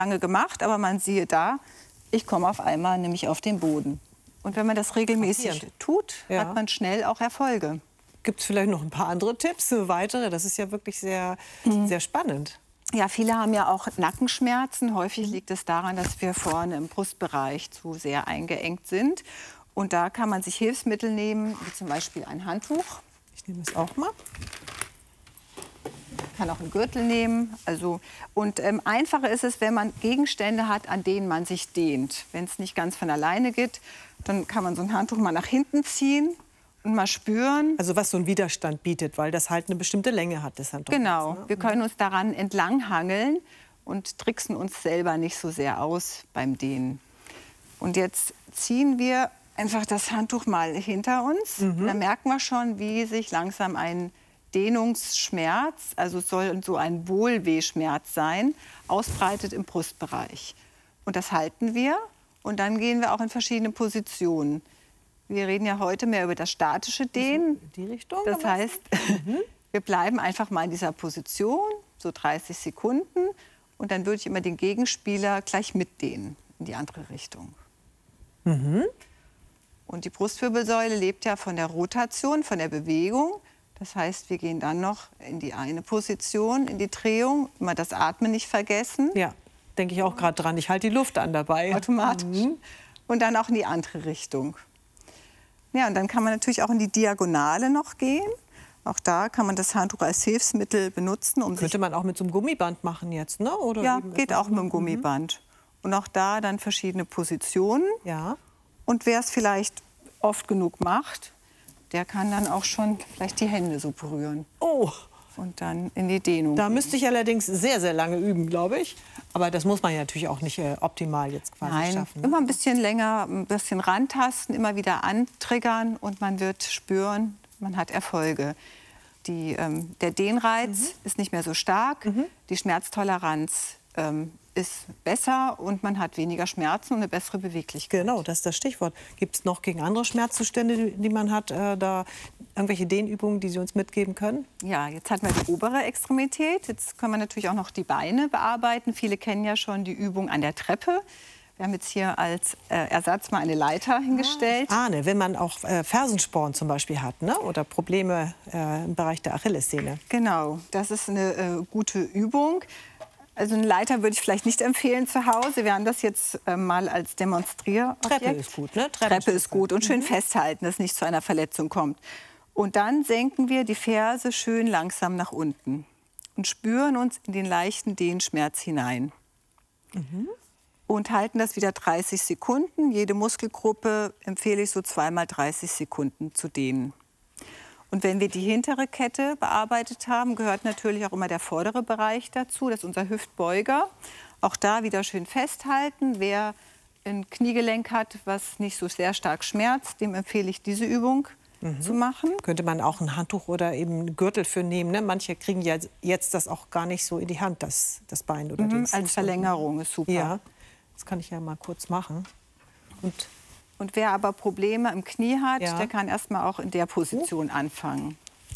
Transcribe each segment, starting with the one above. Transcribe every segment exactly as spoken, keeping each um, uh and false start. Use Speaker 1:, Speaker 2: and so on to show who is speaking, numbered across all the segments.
Speaker 1: lange gemacht, aber man siehe da, ich komme auf einmal nämlich auf den Boden. Und wenn man das regelmäßig tut, ja. hat man schnell auch Erfolge.
Speaker 2: Gibt es vielleicht noch ein paar andere Tipps, weitere? Das ist ja wirklich sehr, mhm. sehr spannend.
Speaker 1: Ja, viele haben ja auch Nackenschmerzen. Häufig liegt es daran, dass wir vorne im Brustbereich zu sehr eingeengt sind. Und da kann man sich Hilfsmittel nehmen, wie zum Beispiel ein Handtuch.
Speaker 2: Ich nehme es auch mal.
Speaker 1: Man kann auch einen Gürtel nehmen. Also, und ähm, einfacher ist es, wenn man Gegenstände hat, an denen man sich dehnt. Wenn es nicht ganz von alleine geht, dann kann man so ein Handtuch mal nach hinten ziehen und mal spüren.
Speaker 2: Also was so einen Widerstand bietet, weil das halt eine bestimmte Länge hat, das Handtuch.
Speaker 1: Genau,
Speaker 2: ne?
Speaker 1: wir können uns daran entlanghangeln und tricksen uns selber nicht so sehr aus beim Dehnen. Und jetzt ziehen wir einfach das Handtuch mal hinter uns. Mhm. Dann merken wir schon, wie sich langsam ein Dehnungsschmerz, also es soll so ein Wohlwehschmerz sein, ausbreitet im Brustbereich. Und das halten wir und dann gehen wir auch in verschiedene Positionen. Wir reden ja heute mehr über das statische Dehnen.
Speaker 2: Die Richtung?
Speaker 1: Das heißt, mhm. wir bleiben einfach mal in dieser Position, so dreißig Sekunden. Und dann würde ich immer den Gegenspieler gleich mitdehnen in die andere Richtung.
Speaker 2: Mhm.
Speaker 1: Und die Brustwirbelsäule lebt ja von der Rotation, von der Bewegung. Das heißt, wir gehen dann noch in die eine Position, in die Drehung. Immer das Atmen nicht vergessen.
Speaker 2: Ja, denke ich auch gerade dran. Ich halte die Luft an dabei.
Speaker 1: Automatisch. Mhm. Und dann auch in die andere Richtung. Ja, und dann kann man natürlich auch in die Diagonale noch gehen. Auch da kann man das Handtuch als Hilfsmittel benutzen. Um
Speaker 2: Könnte man auch mit so einem Gummiband machen jetzt, ne? Oder
Speaker 1: ja, geht auch mit dem Gummiband. Mhm. Und auch da dann verschiedene Positionen.
Speaker 2: Ja.
Speaker 1: Und wer es vielleicht oft genug macht, der kann dann auch schon vielleicht die Hände so berühren.
Speaker 2: Oh!
Speaker 1: Und dann in die Dehnung.
Speaker 2: Da müsste ich allerdings sehr, sehr lange üben, glaube ich. Aber das muss man ja natürlich auch nicht äh, optimal jetzt quasi
Speaker 1: Nein,
Speaker 2: schaffen. Ne?
Speaker 1: Immer ein bisschen länger, ein bisschen rantasten, immer wieder antriggern und man wird spüren, man hat Erfolge. Die, ähm, der Dehnreiz mhm. ist nicht mehr so stark, mhm. die Schmerztoleranz ähm, ist besser und man hat weniger Schmerzen und eine bessere Beweglichkeit.
Speaker 2: Genau, das ist das Stichwort. Gibt es noch gegen andere Schmerzzustände, die, die man hat, äh, da irgendwelche Dehnübungen, die Sie uns mitgeben können?
Speaker 1: Ja, jetzt hatten wir die obere Extremität. Jetzt können wir natürlich auch noch die Beine bearbeiten. Viele kennen ja schon die Übung an der Treppe. Wir haben jetzt hier als äh, Ersatz mal eine Leiter hingestellt.
Speaker 2: Ah, ahne, wenn man auch äh, Fersensporn zum Beispiel hat, ne? Oder Probleme äh, im Bereich der Achillessehne.
Speaker 1: Genau, das ist eine äh, gute Übung. Also eine Leiter würde ich vielleicht nicht empfehlen zu Hause. Wir haben das jetzt äh, mal als Demonstrierobjekt.
Speaker 2: Treppe ist gut, ne?
Speaker 1: Treppe, Treppe ist gut und schön mhm. festhalten, dass es nicht zu einer Verletzung kommt. Und dann senken wir die Ferse schön langsam nach unten und spüren uns in den leichten Dehnschmerz hinein. Mhm. Und halten das wieder dreißig Sekunden. Jede Muskelgruppe empfehle ich so zweimal dreißig Sekunden zu dehnen. Und wenn wir die hintere Kette bearbeitet haben, gehört natürlich auch immer der vordere Bereich dazu. Das ist unser Hüftbeuger. Auch da wieder schön festhalten. Wer ein Kniegelenk hat, was nicht so sehr stark schmerzt, dem empfehle ich diese Übung mhm. zu machen.
Speaker 2: Könnte man auch ein Handtuch oder eben einen Gürtel für nehmen. Ne? Manche kriegen ja jetzt das auch gar nicht so in die Hand, das, das Bein oder
Speaker 1: mhm,
Speaker 2: den
Speaker 1: als Verlängerung ist super.
Speaker 2: Ja, das kann ich ja mal kurz machen. Und
Speaker 1: Und wer aber Probleme im Knie hat,
Speaker 2: ja.
Speaker 1: der kann erst mal auch in der Position oh. anfangen.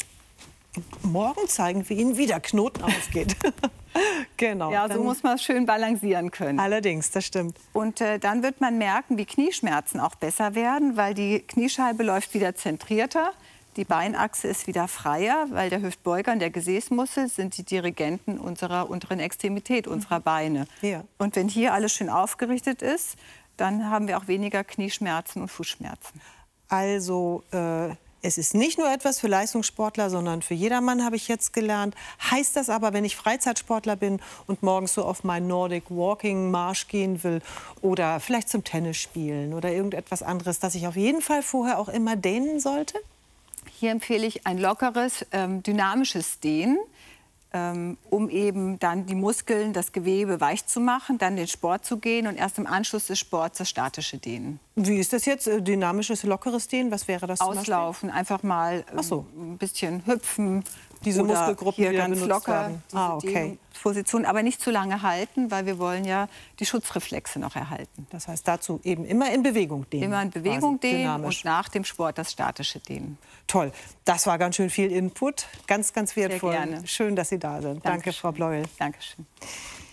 Speaker 2: Morgen zeigen wir Ihnen, wie der Knoten aufgeht. Genau.
Speaker 1: Ja, so
Speaker 2: dann
Speaker 1: muss man schön balancieren können.
Speaker 2: Allerdings, das stimmt.
Speaker 1: Und äh, dann wird man merken, wie Knieschmerzen auch besser werden, weil die Kniescheibe läuft wieder zentrierter. Die Beinachse ist wieder freier, weil der Hüftbeuger und der Gesäßmussel sind die Dirigenten unserer unteren Extremität, unserer Beine.
Speaker 2: Ja.
Speaker 1: Und wenn hier alles schön aufgerichtet ist, dann haben wir auch weniger Knieschmerzen und Fußschmerzen.
Speaker 2: Also äh, es ist nicht nur etwas für Leistungssportler, sondern für jedermann, habe ich jetzt gelernt. Heißt das aber, wenn ich Freizeitsportler bin und morgens so auf meinen Nordic Walking Marsch gehen will oder vielleicht zum Tennis spielen oder irgendetwas anderes, dass ich auf jeden Fall vorher auch immer dehnen sollte?
Speaker 1: Hier empfehle ich ein lockeres, ähm, dynamisches Dehnen, ähm, um eben dann die Muskeln, das Gewebe weich zu machen, dann den Sport zu gehen und erst im Anschluss des Sports das statische Dehnen.
Speaker 2: Wie ist das jetzt? Dynamisches, lockeres Dehnen? Was wäre das?
Speaker 1: Auslaufen, einfach mal ähm,
Speaker 2: Ach so.
Speaker 1: ein bisschen hüpfen.
Speaker 2: Diese
Speaker 1: oder
Speaker 2: Muskelgruppen,
Speaker 1: hier
Speaker 2: die
Speaker 1: ganz
Speaker 2: benutzt
Speaker 1: locker
Speaker 2: werden.
Speaker 1: diese
Speaker 2: Ah, okay.
Speaker 1: Position, aber nicht zu lange halten, weil wir wollen ja die Schutzreflexe noch erhalten.
Speaker 2: Das heißt dazu eben immer in Bewegung dehnen.
Speaker 1: Immer in Bewegung
Speaker 2: quasi,
Speaker 1: dehnen
Speaker 2: dynamisch.
Speaker 1: und nach dem Sport das statische Dehnen.
Speaker 2: Toll, das war ganz schön viel Input, ganz, ganz wertvoll.
Speaker 1: Sehr gerne.
Speaker 2: Schön, dass Sie da sind. Danke,
Speaker 1: Dankeschön.
Speaker 2: Frau Bleuel.
Speaker 1: Dankeschön.